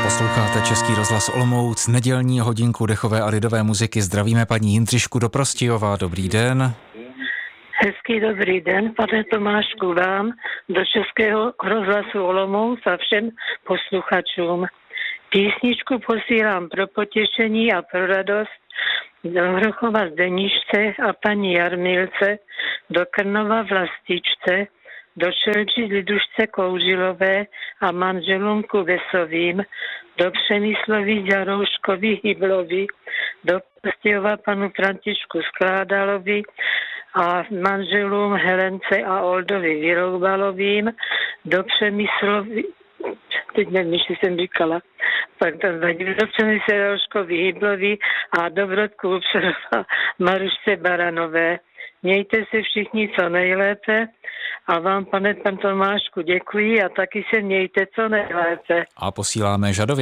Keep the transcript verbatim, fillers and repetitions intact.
Posloucháte Český rozhlas Olomouc, nedělní hodinku dechové a lidové muziky. Zdravíme paní Jindřišku do Prostějova. Dobrý den. Hezký dobrý den, pane Tomášku, vám do Českého rozhlasu Olomouc a všem posluchačům. Písničku posílám pro potěšení a pro radost do Hrochova Zdenišce a paní Jarmilce, do Krnova Vlastičce, do Šelči Lidušce Kouřilové a manželům Kubesovým, do Přemyslovi Žarouškovi Hyblovi, do Prostějova panu Františku Skládalovi a manželům Helence a Oldovi Vyroubalovým, do Přemyslovi, teď nevím, jestli jsem říkala, tak to vadí, do Přemyslovi Žarouškovi Hyblovi a do Brodku Upřerova Marušce Baranové. Mějte se všichni co nejlépe a vám, pane pan Tomášku, děkuji a taky se mějte co nejlépe. A posíláme Žadově.